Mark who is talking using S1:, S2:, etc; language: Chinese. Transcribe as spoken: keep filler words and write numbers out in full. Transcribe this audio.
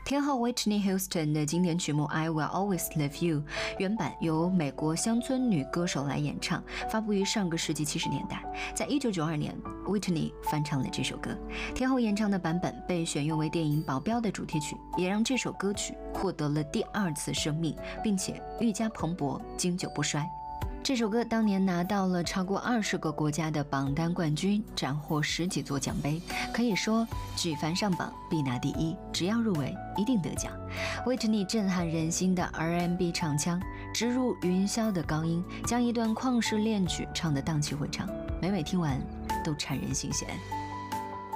S1: 天后 Whitney Houston 的经典曲目《I Will Always Love You》原版由美国乡村女歌手来演唱，发布于上个世纪七十年代。在一九九二年 ，Whitney 翻唱了这首歌，天后演唱的版本被选用为电影《保镖》的主题曲，也让这首歌曲获得了第二次生命，并且愈加蓬勃，经久不衰。这首歌当年拿到了超过二十个国家的榜单冠军，斩获十几座奖杯，可以说举凡上榜必拿第一，只要入围一定得奖。Whitney 震撼人心的 R and B 唱腔，直入云霄的高音，将一段旷世恋曲唱得荡气回肠，每每听完都缠人心弦。